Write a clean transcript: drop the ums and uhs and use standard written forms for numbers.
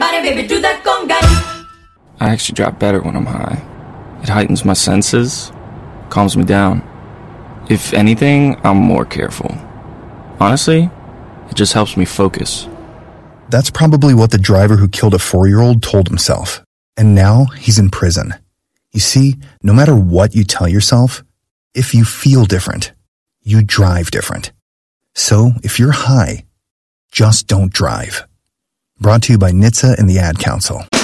body, baby, do that conga. I actually drive better when I'm high. It heightens my senses, calms me down. If anything, I'm more careful. Honestly, it just helps me focus. That's probably what the driver who killed a 4-year-old told himself. And now he's in prison. You see, no matter what you tell yourself, if you feel different, you drive different. So if you're high, just don't drive. Brought to you by NHTSA and the Ad Council.